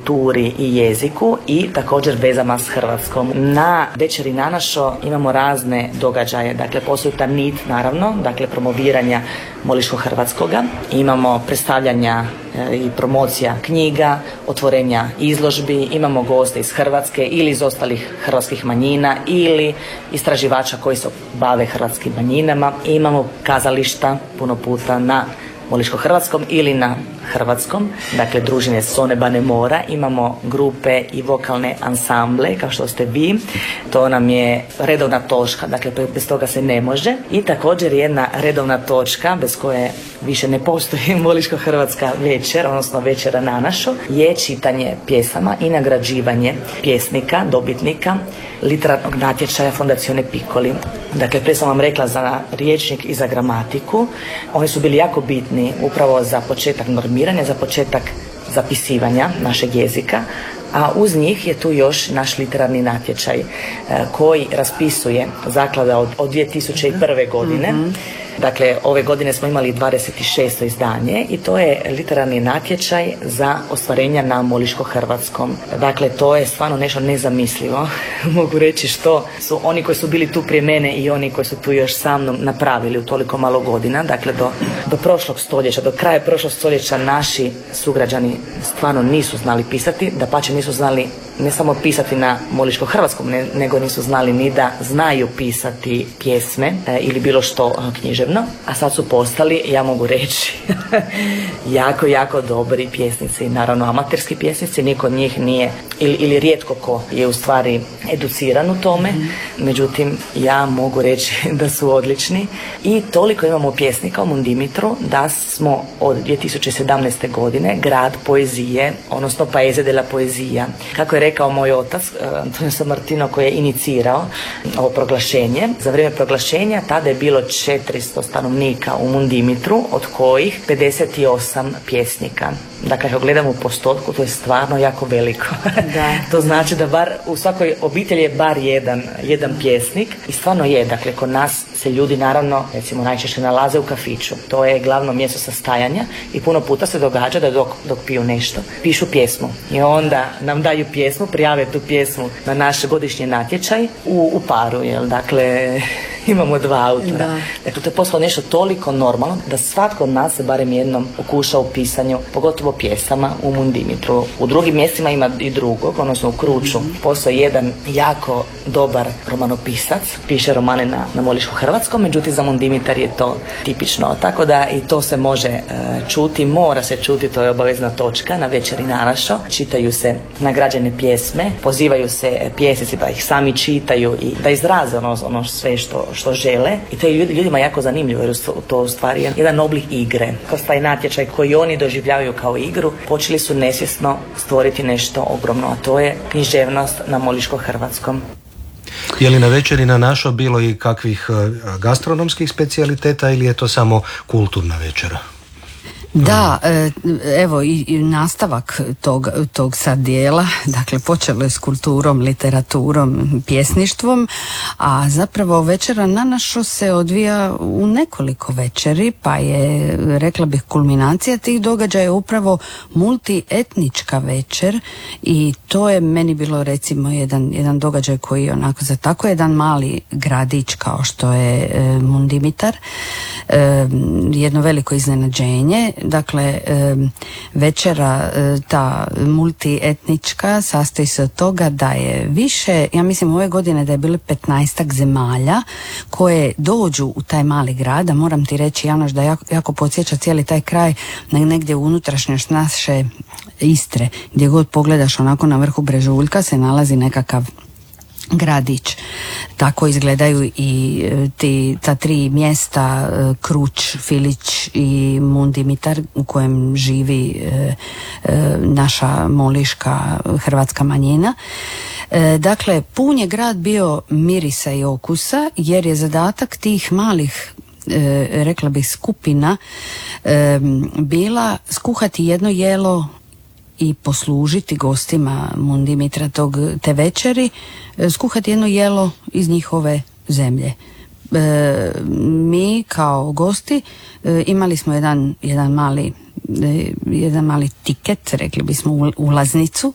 kulturi i jeziku i također vezama s Hrvatskom. Na večeri Nanašo imamo razne događaje, dakle postoji ta nit naravno, dakle promoviranja moliško-hrvatskoga, imamo predstavljanja i promocija knjiga, otvorenja izložbi, imamo goste iz Hrvatske ili iz ostalih hrvatskih manjina ili istraživača koji se bave hrvatskim manjinama, imamo kazališta puno puta na moliško-hrvatskom ili na hrvatskom, dakle družine Sonebane mora, imamo grupe i vokalne ansamble kao što ste vi, to nam je redovna točka, dakle bez toga se ne može, i također jedna redovna točka bez koje više ne postoji moliško-hrvatska večer, odnosno večera Nanašo, je čitanje pjesama i nagrađivanje pjesnika, dobitnika literarnog natječaja Fondazione Piccoli. Dakle, prije sam vam rekla za rječnik i za gramatiku, oni su bili jako bitni upravo za početak normiranja, za početak zapisivanja našeg jezika, a uz njih je tu još naš literarni natječaj koji raspisuje zaklada od 2001. godine. Dakle, ove godine smo imali 26. izdanje i to je literarni natječaj za ostvarenja na moliško-hrvatskom. Dakle, to je stvarno nešto nezamislivo. Mogu reći što su oni koji su bili tu prije mene i oni koji su tu još sa mnom napravili u toliko malo godina. Dakle, do prošlog stoljeća, do kraja prošlog stoljeća naši sugrađani stvarno nisu znali pisati, dapače nisu znali ne samo pisati na moliško-hrvatskom, nego nisu znali ni da znaju pisati pjesme ili bilo što književno, a sad su postali, ja mogu reći, jako dobri pjesnici, naravno amaterski pjesnici, niko od njih nije, ili rijetko ko je u stvari educiran u tome, međutim ja mogu reći da su odlični i toliko imamo pjesnika u Mundimitru da smo od 2017. godine grad poezije, odnosno Paese della Poesia. Kako je rekao moj otac, Antonio Sammartino, koji je inicirao ovo proglašenje, za vrijeme proglašenja tada je bilo 400 stanovnika u Mundimitru, od kojih 58 pjesnika. Dakle, ako gledamo u postotku, to je stvarno jako veliko. Da. To znači da bar u svakoj obitelji je bar jedan pjesnik i stvarno je, dakle, kod nas se ljudi naravno, recimo, najčešće nalaze u kafiću. To je glavno mjesto sastajanja i puno puta se događa da dok piju nešto, pišu pjesmu i onda nam daju pjesmu, prijave tu pjesmu na naš godišnji natječaj u paru, jel? Dakle, imamo dva autora. Da. Dakle, to je postalo nešto toliko normalno da svatko od nas se barem jednom okuša u pisanju, pogotovo pjesama u Mundimitru. U drugim mjestima ima i drugog, odnosno u Kruču. Postoji jedan jako dobar romanopisac, piše romane na moliško-hrvatskom, međutim za Mundimitar je to tipično. Tako da i to se može čuti, mora se čuti, to je obavezna točka na večeri Nanašo. Čitaju se nagrađene pjesme, pozivaju se pjesnici da ih sami čitaju i da izraze ono sve što žele. I to je ljudima jako zanimljivo jer to u stvari je jedan oblik igre. Kroz taj natječaj koji oni doživljavaju kao igru, počeli su nesvjesno stvoriti nešto ogromno, a to je književnost na moliško-hrvatskom. Je li na večeri Nanašo bilo i kakvih gastronomskih specijaliteta ili je to samo kulturna večera? Da, evo i nastavak tog sad dijela, dakle počelo je s kulturom, literaturom, pjesništvom, a zapravo večera Nanašo se odvija u nekoliko večeri, pa je, rekla bih, kulminacija tih događaja upravo multietnička večer i to je meni bilo recimo jedan događaj koji je onako za tako jedan mali gradić kao što je Mundimitar, jedno veliko iznenađenje. Dakle, večera ta multietnička sastoji se od toga da je više, ja mislim ove godine da je bilo 15 zemalja koje dođu u taj mali grad, a moram ti reći, Janoš, da jako podsjeća cijeli taj kraj negdje u unutrašnjost naše Istre, gdje god pogledaš onako na vrhu brežuljka se nalazi nekakav gradić. Tako izgledaju i ta tri mjesta, Kruč, Filić i Mundimitar, u kojem živi naša moliška hrvatska manjina. Dakle, pun je grad bio mirisa i okusa, jer je zadatak tih malih, rekla bih, skupina bila skuhati jedno jelo i poslužiti gostima Mundimitra te večeri, skuhati jedno jelo iz njihove zemlje. Mi kao gosti imali smo jedan mali tiket, rekli bismo ulaznicu,